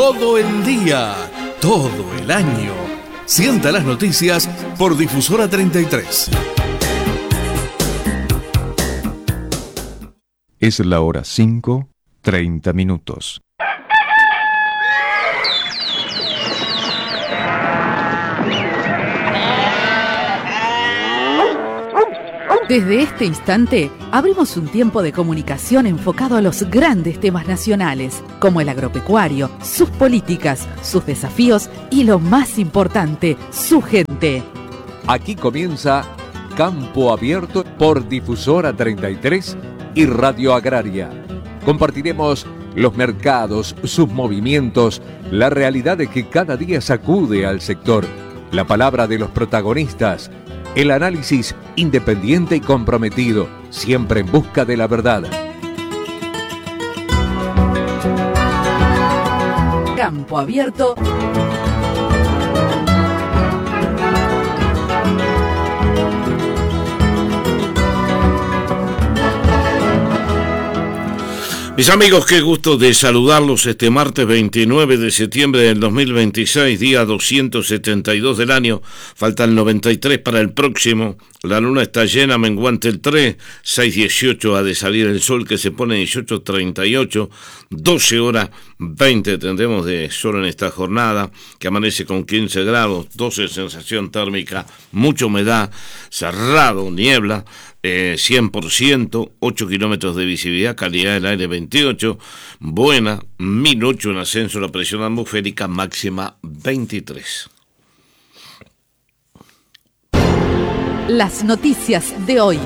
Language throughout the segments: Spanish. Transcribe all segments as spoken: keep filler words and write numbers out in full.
todo el día, todo el año. Sienta las noticias por Difusora treinta y tres. Es la hora cinco, treinta minutos. Desde este instante, abrimos un tiempo de comunicación enfocado a los grandes temas nacionales, como el agropecuario, sus políticas, sus desafíos y, lo más importante, su gente. Aquí comienza Campo Abierto por Difusora treinta y tres y Radio Agraria. Compartiremos los mercados, sus movimientos, la realidad de que cada día sacude al sector, la palabra de los protagonistas, el análisis independiente y comprometido, siempre en busca de la verdad. Campo Abierto. Mis amigos, qué gusto de saludarlos este martes veintinueve de septiembre del dos mil veintiséis, día doscientos setenta y dos del año. Faltan noventa y tres para el próximo. La luna está llena, menguante el tres, seis dieciocho ha de salir el sol, que se pone dieciocho treinta y ocho, doce horas veinte tendremos de sol en esta jornada, que amanece con quince grados, doce sensación térmica, mucha humedad, cerrado, niebla, eh, cien por ciento, ocho kilómetros de visibilidad, calidad del aire veintiocho, buena, mil ocho en ascenso la presión atmosférica, máxima veintitrés. Las noticias de hoy.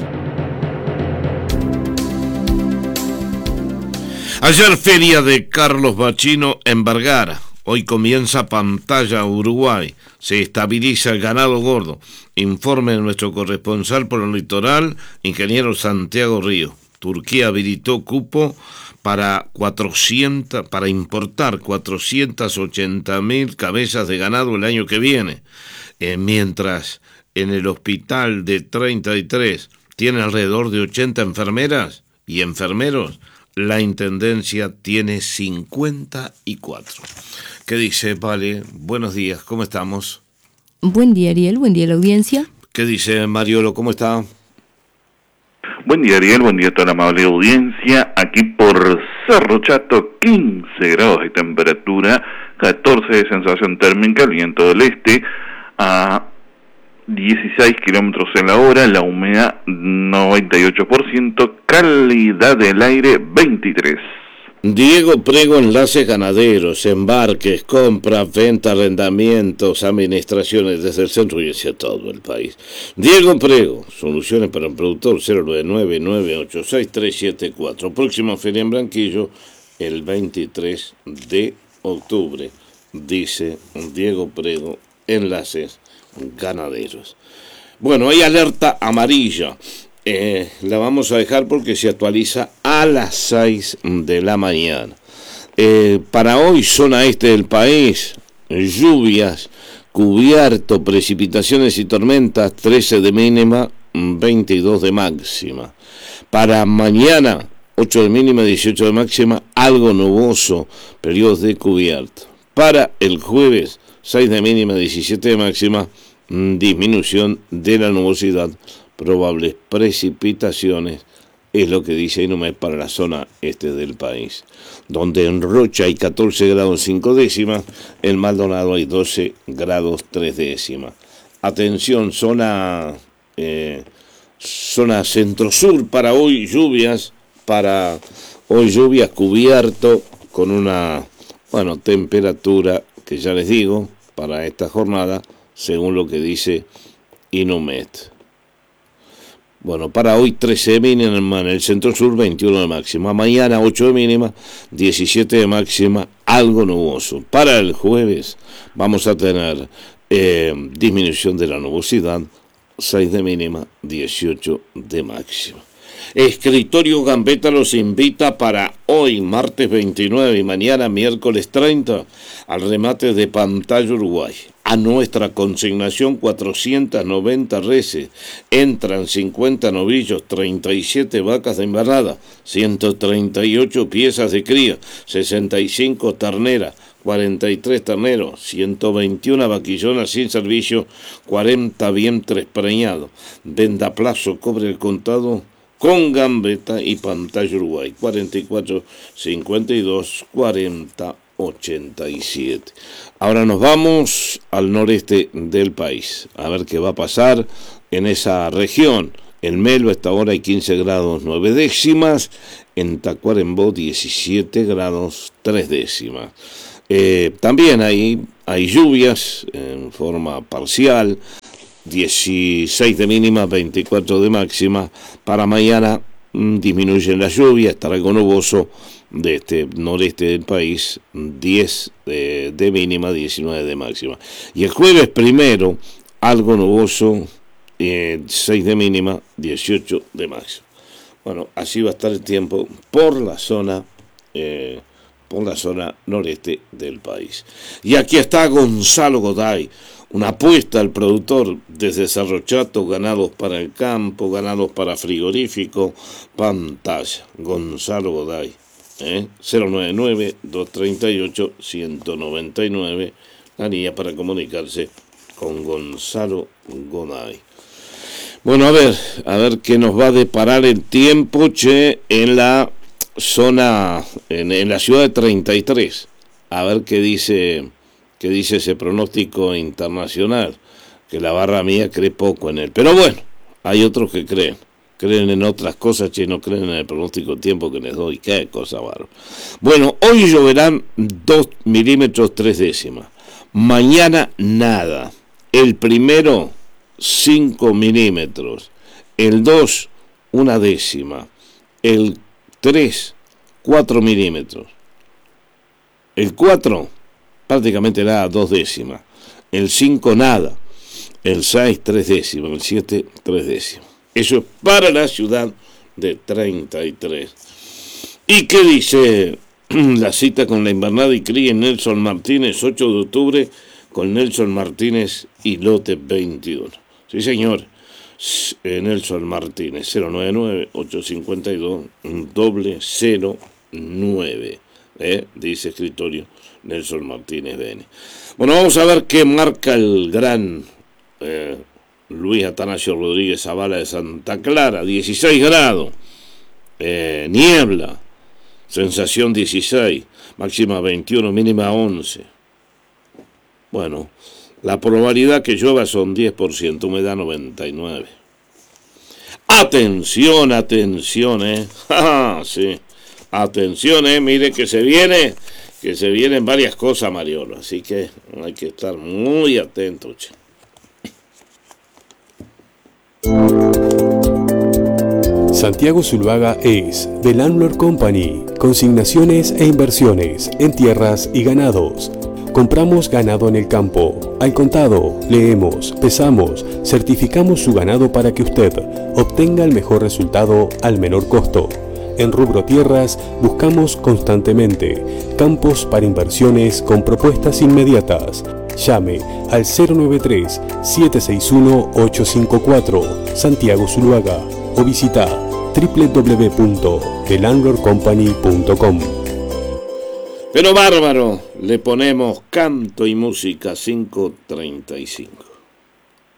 Ayer feria de Carlos Bachino en Vergara. Hoy comienza Pantalla Uruguay. Se estabiliza el ganado gordo. Informe de nuestro corresponsal por el litoral, ingeniero Santiago Río. Turquía habilitó cupo para cuatrocientos para importar cuatrocientas ochenta mil cabezas de ganado el año que viene. Eh, mientras en el hospital de treinta y tres tiene alrededor de ochenta enfermeras y enfermeros, la intendencia tiene cincuenta y cuatro. ¿Qué dice, Vale? Buenos días, ¿cómo estamos? Buen día, Ariel, buen día a la audiencia. ¿Qué dice, Mariolo? ¿Cómo está? Buen día, Ariel, buen día a toda la amable audiencia. Aquí por Cerro Chato, quince grados de temperatura, catorce de sensación térmica, el viento del este a dieciséis kilómetros en la hora, la humedad noventa y ocho por ciento, calidad del aire veintitrés. Diego Prego, enlaces ganaderos, embarques, compras, ventas, arrendamientos, administraciones desde el centro y hacia todo el país. Diego Prego, soluciones para un productor, cero nueve nueve, nueve ocho seis, tres siete cuatro. Próxima feria en Branquillo, el veintitrés de octubre, dice Diego Prego, enlaces ganaderos. Bueno, hay alerta amarilla. Eh, la vamos a dejar porque se actualiza a las seis de la mañana. Eh, para hoy, zona este del país, lluvias, cubierto, precipitaciones y tormentas, trece de mínima, veintidós de máxima. Para mañana, ocho de mínima, dieciocho de máxima, algo nuboso, periodos de cubierto. Para el jueves, seis de mínima, diecisiete de máxima, disminución de la nubosidad, probables precipitaciones, es lo que dice Inumet para la zona este del país, donde en Rocha hay catorce grados cinco décimas, en Maldonado hay doce grados tres décimas. Atención, zona eh, zona centro-sur para hoy, lluvias, para hoy lluvias cubierto, con una, bueno, temperatura que ya les digo, para esta jornada, según lo que dice Inumet. Bueno, para hoy trece de mínima en el centro-sur, veintiuno de máxima. Mañana ocho de mínima, diecisiete de máxima, algo nuboso. Para el jueves vamos a tener eh, disminución de la nubosidad, seis de mínima, dieciocho de máxima. Escritorio Gambetta los invita para hoy, martes veintinueve, y mañana, miércoles treinta, al remate de Pantalla Uruguay. a nuestra consignación cuatrocientas noventa reses. Entran cincuenta novillos, treinta y siete vacas de invernada, ciento treinta y ocho piezas de cría, sesenta y cinco terneras, cuarenta y tres terneros, ciento veintiuna vaquillonas sin servicio, cuarenta vientres preñados. Venda plazo, cobre el contado con gambeta y pantalla Uruguay, cuarenta y cuatro cincuenta y dos cuarenta ochenta y siete. Ahora nos vamos al noreste del país, a ver qué va a pasar en esa región. En Melo a esta hora hay quince grados nueve décimas, en Tacuarembó diecisiete grados tres décimas. Eh, también hay, hay lluvias en forma parcial, dieciséis de mínima, veinticuatro de máxima. Para mañana mmm, disminuye la lluvia, estará algo nuboso de este noreste del país, diez de, de mínima, diecinueve de máxima. Y el jueves primero, algo nuboso, eh, seis de mínima, dieciocho de máxima. Bueno, así va a estar el tiempo por la zona eh, por la zona noreste del país. Y aquí está Gonzalo Goday, una apuesta al productor desde Cerro Chato, ganados para el campo, ganados para frigorífico, pantalla. Gonzalo Goday, ¿eh? cero nueve nueve, dos tres ocho, uno nueve nueve, la línea para comunicarse con Gonzalo Goday. Bueno, a ver, a ver qué nos va a deparar el tiempo, che, en la zona, en, en la ciudad de treinta y tres. A ver qué dice, qué dice ese pronóstico internacional, que la barra mía cree poco en él. Pero bueno, hay otros que creen, creen en otras cosas, che, no creen en el pronóstico de tiempo que les doy. Qué cosa barro. Bueno, hoy lloverán dos milímetros tres décimas. Mañana nada. El primero, cinco milímetros. El dos, una décima. El tres, cuatro milímetros. El cuatro, prácticamente nada, dos décimas. El cinco, nada. El seis, tres décimas. El siete, tres décimas. Eso es para la ciudad de treinta y tres. ¿Y qué dice la cita con la invernada y cría en Nelson Martínez, ocho de octubre, con Nelson Martínez y lote veintiuno? Sí, señor. Nelson Martínez, cero nueve nueve, ocho cinco dos, cero nueve, ¿eh? Dice escritorio Nelson Martínez B N. Bueno, vamos a ver qué marca el gran eh, Luis Atanasio Rodríguez Zavala de Santa Clara. Dieciséis grados, eh, niebla, sensación dieciséis, máxima veintiuno, mínima once. Bueno, la probabilidad que llueva son diez por ciento, humedad noventa y nueve. Atención, atención, eh. Ah, sí. Atención, eh. Mire que se viene, que se vienen varias cosas, Mariolo. Así que hay que estar muy atentos, che. Santiago Zuluaga es The Landlord Company, consignaciones e inversiones en tierras y ganados. Compramos ganado en el campo, al contado, leemos, pesamos, certificamos su ganado para que usted obtenga el mejor resultado al menor costo. En rubro tierras buscamos constantemente campos para inversiones con propuestas inmediatas. Llame al cero nueve tres, siete seis uno, ocho cinco cuatro, Santiago Zuluaga, o visita doble u doble u doble u punto the landlord company punto com. Pero bárbaro, le ponemos canto y música cinco treinta y cinco.